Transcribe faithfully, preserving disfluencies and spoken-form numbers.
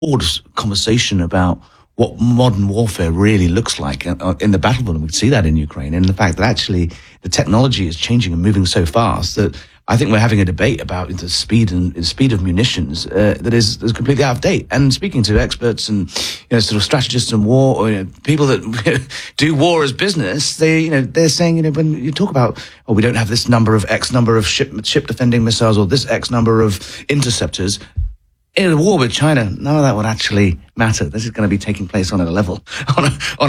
broad conversation about what modern warfare really looks like in the battlefield. And we can see that in Ukraine, and the fact that actually the technology is changing and moving so fast that I think we're having a debate about the speed and the speed of munitions uh, that is, is completely out of date. And speaking to experts and, you know, sort of strategists in war, or, you know, people that do war as business, they, you know, they're saying, you know, when you talk about, oh, we don't have this number of X number of ship ship defending missiles or this X number of interceptors. In a war with China, none of that would actually matter. This is going to be taking place on a level, on a, on